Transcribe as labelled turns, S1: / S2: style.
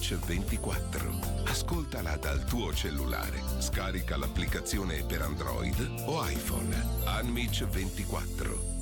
S1: Unmitch 24. Ascoltala dal tuo cellulare. Scarica l'applicazione per Android o iPhone. Unmitch 24.